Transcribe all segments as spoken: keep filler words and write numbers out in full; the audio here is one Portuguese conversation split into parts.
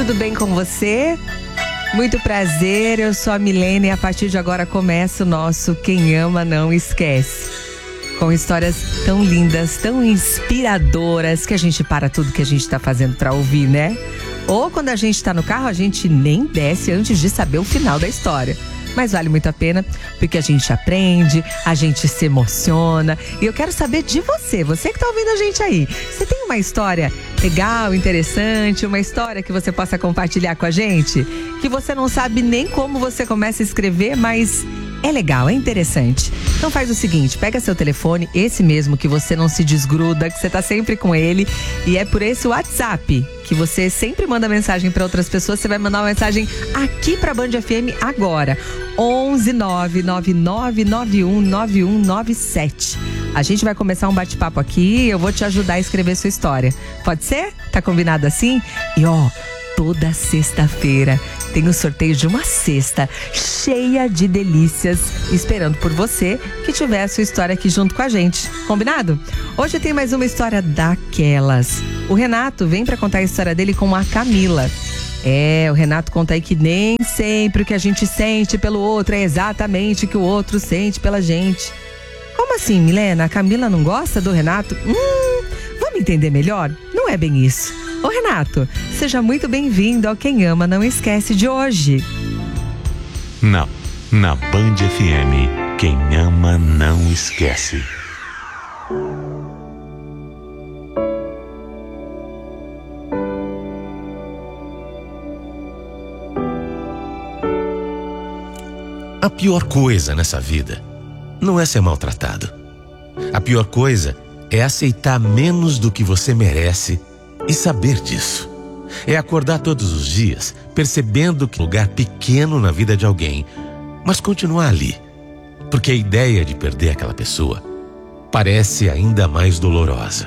tudo bem com você? Muito prazer, eu sou a Milene e a partir de agora começa o nosso Quem Ama Não Esquece. Com histórias tão lindas, tão inspiradoras, que a gente para tudo que a gente tá fazendo pra ouvir, né? Ou quando a gente tá no carro, a gente nem desce antes de saber o final da história. Mas vale muito a pena, porque a gente aprende, a gente se emociona. E eu quero saber de você, você que tá ouvindo a gente aí. Você tem uma história legal, interessante, uma história que você possa compartilhar com a gente? Que você não sabe nem como você começa a escrever, mas é legal, é interessante. Então faz o seguinte, pega seu telefone, esse mesmo que você não se desgruda, que você tá sempre com ele, e é por esse WhatsApp que você sempre manda mensagem para outras pessoas. Você vai mandar uma mensagem aqui pra Band F M agora, onze nove nove nove nove um nove um nove sete. A gente vai começar um bate-papo aqui e eu vou te ajudar a escrever sua história. Pode ser? Tá combinado assim? E ó, toda sexta-feira tem o sorteio de uma cesta cheia de delícias esperando por você que tiver a sua história aqui junto com a gente. Combinado? Hoje tem mais uma história daquelas. O Renato vem pra contar a história dele com a Camila. É, o Renato conta aí que nem sempre o que a gente sente pelo outro é exatamente o que o outro sente pela gente. Como assim, Milena? A Camila não gosta do Renato? Hum, vamos entender melhor? Não é bem isso. Ô Renato, seja muito bem-vindo ao Quem Ama Não Esquece de hoje. Na, na Band F M, quem ama não esquece. A pior coisa nessa vida não é ser maltratado. A pior coisa é aceitar menos do que você merece e saber disso. É acordar todos os dias percebendo que é um lugar pequeno na vida de alguém, mas continuar ali, porque a ideia de perder aquela pessoa parece ainda mais dolorosa.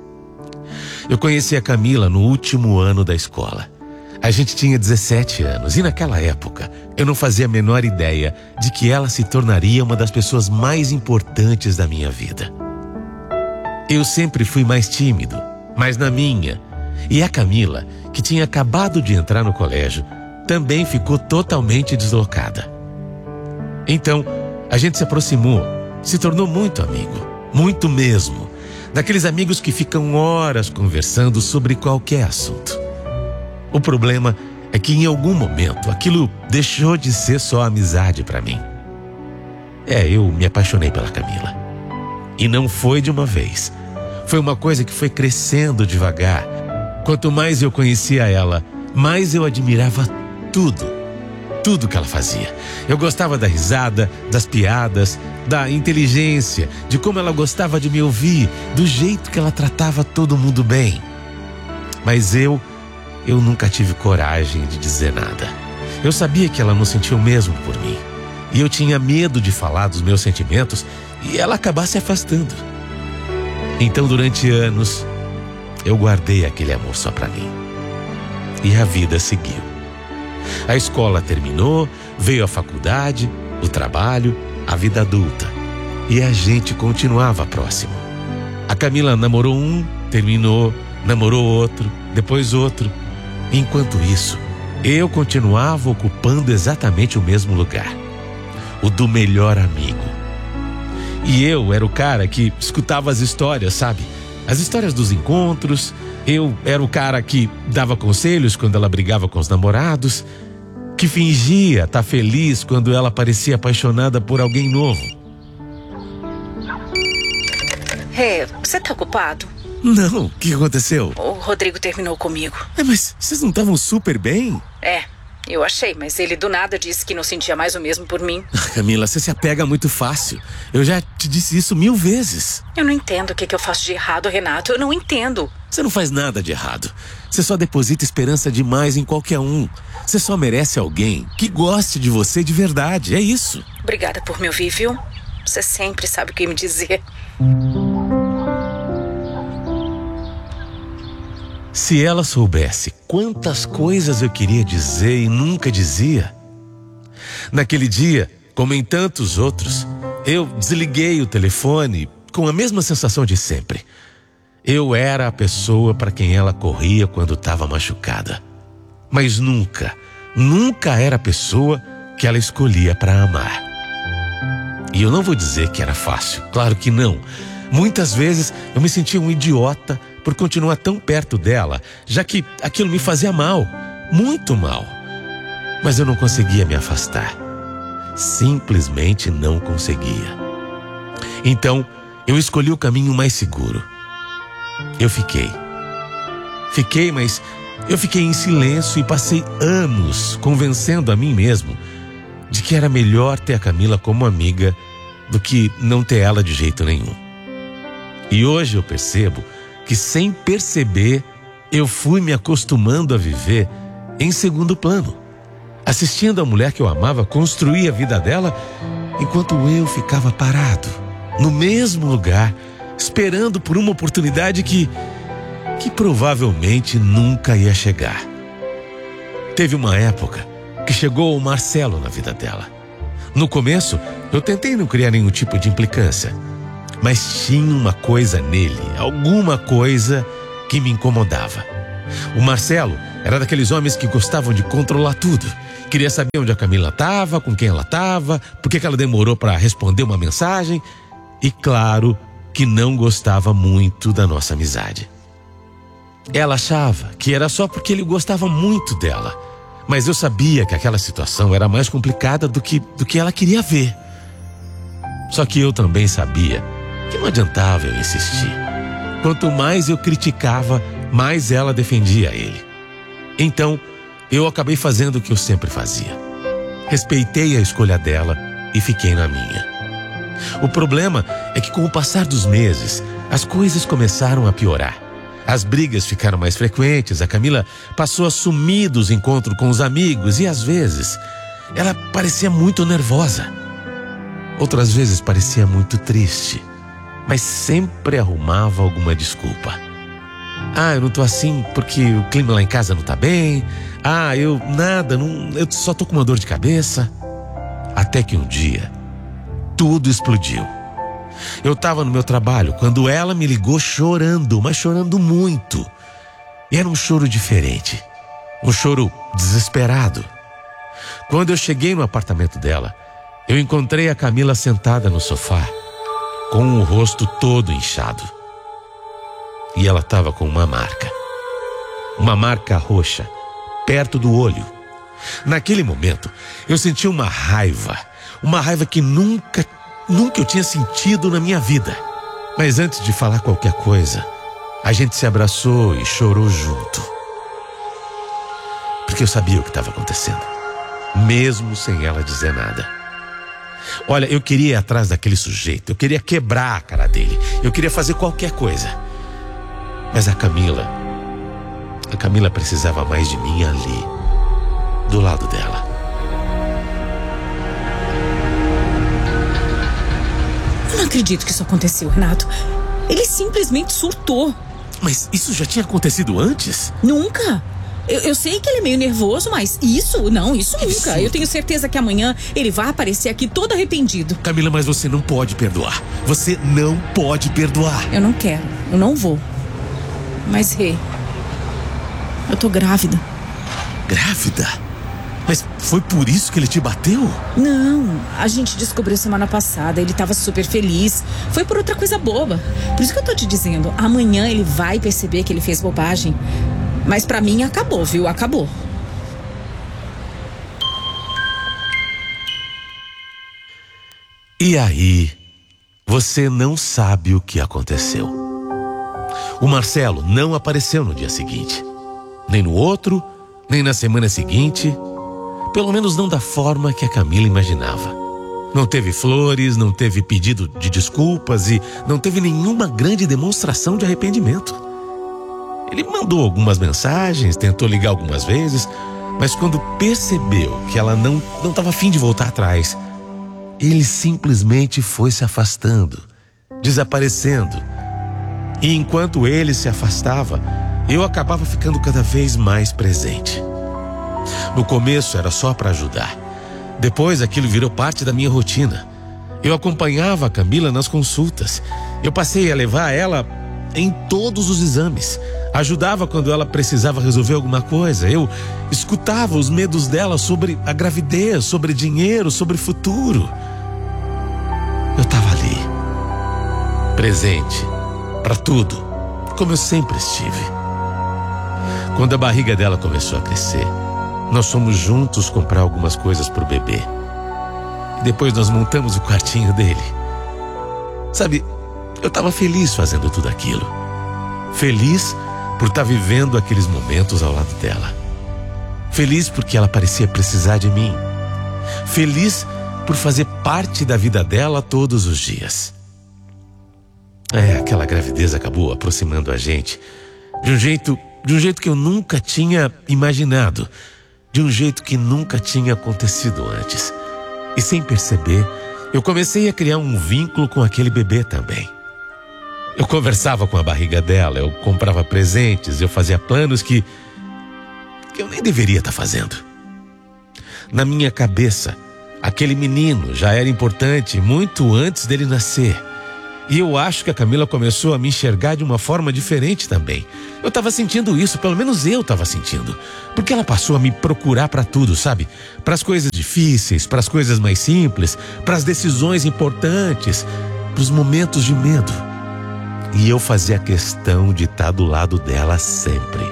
Eu conheci a Camila no último ano da escola. A gente tinha dezessete anos e naquela época eu não fazia a menor ideia de que ela se tornaria uma das pessoas mais importantes da minha vida. Eu sempre fui mais tímido, mas na minha. E a Camila, que tinha acabado de entrar no colégio, também ficou totalmente deslocada. Então, a gente se aproximou, se tornou muito amigo, muito mesmo. Daqueles amigos que ficam horas conversando sobre qualquer assunto. O problema é que em algum momento aquilo deixou de ser só amizade pra mim. É, eu me apaixonei pela Camila. E não foi de uma vez. Foi uma coisa que foi crescendo devagar. Quanto mais eu conhecia ela, mais eu admirava tudo. Tudo que ela fazia. Eu gostava da risada, das piadas, da inteligência, de como ela gostava de me ouvir, do jeito que ela tratava todo mundo bem. Mas eu, eu nunca tive coragem de dizer nada. Eu sabia que ela não sentia o mesmo por mim. E eu tinha medo de falar dos meus sentimentos e ela acabar se afastando. Então, durante anos, eu guardei aquele amor só pra mim. E a vida seguiu. A escola terminou, veio a faculdade, o trabalho, a vida adulta. E a gente continuava próximo. A Camila namorou um, terminou, namorou outro, depois outro. Enquanto isso, eu continuava ocupando exatamente o mesmo lugar. O do melhor amigo. E eu era o cara que escutava as histórias, sabe? As histórias dos encontros. Eu era o cara que dava conselhos quando ela brigava com os namorados, que fingia estar feliz quando ela parecia apaixonada por alguém novo. É, você tá ocupado? Não, o que aconteceu? O Rodrigo terminou comigo. É, mas vocês não estavam super bem? É, eu achei, mas ele do nada disse que não sentia mais o mesmo por mim. Camila, você se apega muito fácil. Eu já te disse isso mil vezes. Eu não entendo o que, que eu faço de errado, Renato. Eu não entendo. Você não faz nada de errado. Você só deposita esperança demais em qualquer um. Você só merece alguém que goste de você de verdade. É isso. Obrigada por me ouvir, viu? Você sempre sabe o que me dizer. Se ela soubesse quantas coisas eu queria dizer e nunca dizia. Naquele dia, como em tantos outros, eu desliguei o telefone com a mesma sensação de sempre. Eu era a pessoa para quem ela corria quando estava machucada. mas nunca, nunca era a pessoa que ela escolhia para amar. E eu não vou dizer que era fácil, claro que não. Muitas vezes eu me sentia um idiota por continuar tão perto dela, já que aquilo me fazia mal, muito mal. Mas eu não conseguia me afastar. Simplesmente não conseguia. Então, eu escolhi o caminho mais seguro. Eu fiquei. Fiquei, mas eu fiquei em silêncio e passei anos convencendo a mim mesmo de que era melhor ter a Camila como amiga do que não ter ela de jeito nenhum. E hoje eu percebo que, sem perceber, eu fui me acostumando a viver em segundo plano, assistindo a mulher que eu amava construir a vida dela, enquanto eu ficava parado, no mesmo lugar, esperando por uma oportunidade que, que provavelmente nunca ia chegar. Teve uma época que chegou o Marcelo na vida dela. No começo, eu tentei não criar nenhum tipo de implicância, mas tinha uma coisa nele, alguma coisa que me incomodava. O Marcelo era daqueles homens que gostavam de controlar tudo. Queria saber onde a Camila estava, com quem ela estava, por que ela demorou para responder uma mensagem. E claro que não gostava muito da nossa amizade. Ela achava que era só porque ele gostava muito dela, mas eu sabia que aquela situação era mais complicada do que, do que ela queria ver. Só que eu também sabia que não adiantava eu insistir. Quanto mais eu criticava, mais ela defendia ele. Então, eu acabei fazendo o que eu sempre fazia. Respeitei a escolha dela e fiquei na minha. O problema é que, com o passar dos meses, as coisas começaram a piorar. As brigas ficaram mais frequentes, a Camila passou a sumir dos encontros com os amigos e, às vezes, ela parecia muito nervosa. Outras vezes parecia muito triste, mas sempre arrumava alguma desculpa. Ah, eu não tô assim porque o clima lá em casa não tá bem. Ah, eu nada, não, eu só tô com uma dor de cabeça. Até que um dia, tudo explodiu. Eu tava no meu trabalho quando ela me ligou chorando, mas chorando muito. E era um choro diferente, um choro desesperado. Quando eu cheguei no apartamento dela, eu encontrei a Camila sentada no sofá, com o rosto todo inchado. E ela estava com uma marca. Uma marca roxa, perto do olho. Naquele momento, eu senti uma raiva. Uma raiva que nunca, nunca eu tinha sentido na minha vida. Mas antes de falar qualquer coisa, a gente se abraçou e chorou junto. Porque eu sabia o que estava acontecendo, mesmo sem ela dizer nada. Olha, eu queria ir atrás daquele sujeito, eu queria quebrar a cara dele, eu queria fazer qualquer coisa. Mas a Camila, a Camila precisava mais de mim ali, do lado dela. Eu não acredito que isso aconteceu, Renato. Ele simplesmente surtou. Mas isso já tinha acontecido antes? Nunca. Eu, eu sei que ele é meio nervoso, mas isso, não, isso nunca. Absurdo. Eu tenho certeza que amanhã ele vai aparecer aqui todo arrependido. Camila, mas você não pode perdoar. Você não pode perdoar. Eu não quero, eu não vou. Mas, Rê, eu tô grávida. Grávida? Mas foi por isso que ele te bateu? Não, a gente descobriu semana passada, ele tava super feliz. Foi por outra coisa boba. Por isso que eu tô te dizendo, amanhã ele vai perceber que ele fez bobagem. Mas pra mim acabou, viu? Acabou. E aí, você não sabe o que aconteceu. O Marcelo não apareceu no dia seguinte. Nem no outro, nem na semana seguinte. Pelo menos não da forma que a Camila imaginava. Não teve flores, não teve pedido de desculpas e não teve nenhuma grande demonstração de arrependimento. Ele mandou algumas mensagens, tentou ligar algumas vezes, mas quando percebeu que ela não não estava afim de voltar atrás, ele simplesmente foi se afastando, desaparecendo. E enquanto ele se afastava, eu acabava ficando cada vez mais presente. No começo era só para ajudar. Depois aquilo virou parte da minha rotina. Eu acompanhava a Camila nas consultas. Eu passei a levar ela em todos os exames. Ajudava quando ela precisava resolver alguma coisa. Eu escutava os medos dela sobre a gravidez, sobre dinheiro, sobre futuro. Eu estava ali, presente para tudo, como eu sempre estive. Quando a barriga dela começou a crescer, nós fomos juntos comprar algumas coisas pro bebê. E depois nós montamos o quartinho dele. Sabe, eu estava feliz fazendo tudo aquilo. Feliz por estar vivendo aqueles momentos ao lado dela. Feliz porque ela parecia precisar de mim. Feliz por fazer parte da vida dela todos os dias. É, aquela gravidez acabou aproximando a gente de um jeito, de um jeito que eu nunca tinha imaginado, de um jeito que nunca tinha acontecido antes. E sem perceber, eu comecei a criar um vínculo com aquele bebê também. Eu conversava com a barriga dela, eu comprava presentes, eu fazia planos que, que eu nem deveria estar fazendo. Na minha cabeça, aquele menino já era importante muito antes dele nascer. E eu acho que a Camila começou a me enxergar de uma forma diferente também. Eu estava sentindo isso, pelo menos eu estava sentindo. Porque ela passou a me procurar para tudo, sabe? Para as coisas difíceis, para as coisas mais simples, para as decisões importantes, para os momentos de medo. E eu fazia questão de estar do lado dela sempre.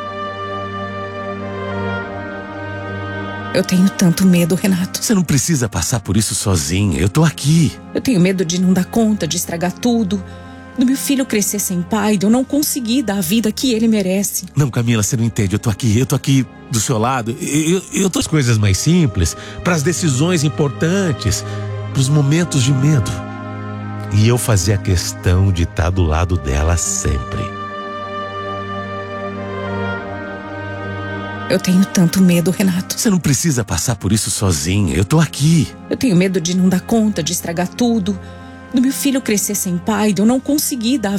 Eu tenho tanto medo, Renato. Você não precisa passar por isso sozinha, eu tô aqui. Eu tenho medo de não dar conta, de estragar tudo, do meu filho crescer sem pai, de eu não conseguir dar a vida que ele merece. Não, Camila, você não entende, eu tô aqui, eu tô aqui do seu lado. Eu, eu, eu tô as coisas mais simples, para as decisões importantes, para os momentos de medo. E eu fazia questão de estar do lado dela sempre. Eu tenho tanto medo, Renato. Você não precisa passar por isso sozinha, eu tô aqui. Eu tenho medo de não dar conta, de estragar tudo, do meu filho crescer sem pai, de eu não conseguir dar